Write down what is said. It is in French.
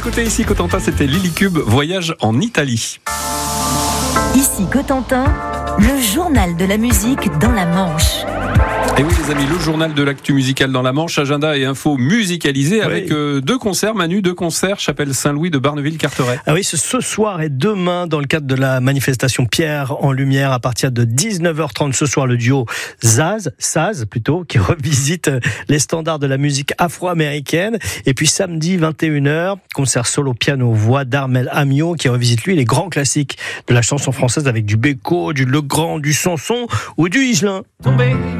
écoutez, ici Cotentin, c'était Lily Cube, voyage en Italie. Ici Cotentin, le journal de la musique dans la Manche. Et oui les amis, le journal de l'actu musicale dans la Manche, agenda et infos musicalisés avec deux concerts, Manu, Chapelle Saint-Louis de Barneville-Carteret. Ah oui, ce soir et demain dans le cadre de la manifestation Pierre en Lumière à partir de 19h30 ce soir, le duo Saz qui revisite les standards de la musique afro-américaine. Et puis samedi 21h, concert solo piano voix d'Armel Amiot qui revisite lui les grands classiques de la chanson française avec du Beko, du Legrand, du Sanson ou du Higelin.